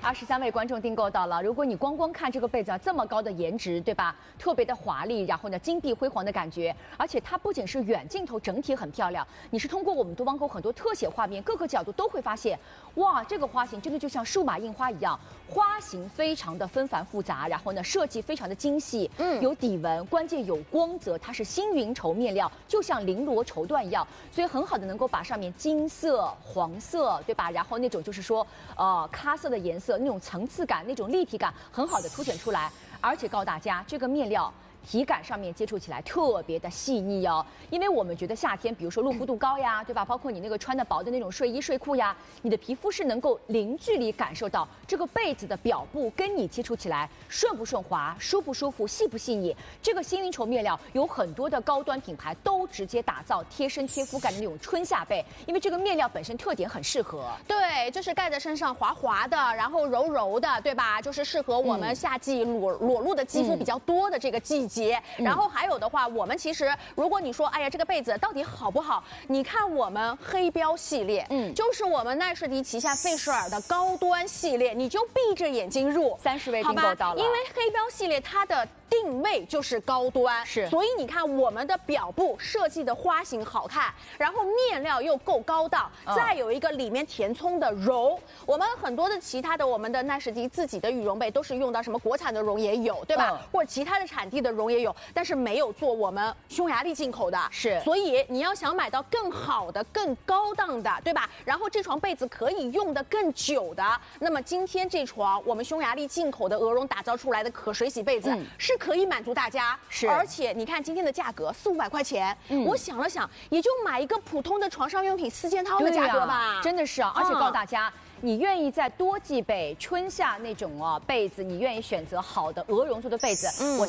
23位观众订购到了。如果你光看这个被子啊，这么高的颜值，对吧？特别的华丽，然后呢，金碧辉煌的感觉，而且它不仅是远镜头，整体很漂亮。你是通过我们多邦沟很多特写画面，各个角度都会发现，哇，这个花型真的就像数码印花一样，花型非常的纷繁复杂，然后呢，设计非常的精细，有底纹，关键有光泽，它是星云绸面料，就像绫罗绸缎一样，所以很好的能够把上面金色、黄色，对吧？然后那种就是说，咖色的颜色，那种层次感、那种立体感，很好的凸显出来。而且告诉大家，这个面料体感上面接触起来特别的细腻哦，因为我们觉得夏天，比如说露肤度高呀，对吧？包括你那个穿的薄的那种睡衣睡裤呀，你的皮肤是能够零距离感受到这个被子的表布跟你接触起来顺不顺滑、舒不舒服、细不细腻。这个星云绸面料有很多的高端品牌都直接打造贴身贴肤感的那种春夏被，因为这个面料本身特点很适合。 对，就是盖在身上滑滑的，然后柔柔的，对吧？就是适合我们夏季裸露的肌肤比较多的这个季节。然后还有的话，我们其实如果你说，哎呀，这个被子到底好不好？你看我们黑标系列，就是我们奈士迪旗下费舍尔的高端系列，你就闭着眼睛入 ，30位订购到了。 因为黑标系列它的定位就是高端，所以你看我们的表布设计的花型好看，然后面料又够高档，再有一个里面填充的绒。我们很多的其他的我们的奈士迪自己的羽绒被都是用到什么国产的绒也有，对吧？或者其他的产地的绒也有，但是没有做我们匈牙利进口的，所以你要想买到更好的、更高档的，对吧？然后这床被子可以用的更久的，那么今天这床我们匈牙利进口的鹅绒打造出来的可水洗被子是可以满足大家，而且你看今天的价格400-500块钱，我想了想，也就买一个普通的床上用品4件套的价格吧， 真的是啊！而且告诉大家，你愿意在多季被春夏那种被子，你愿意选择好的鹅绒做的被子，我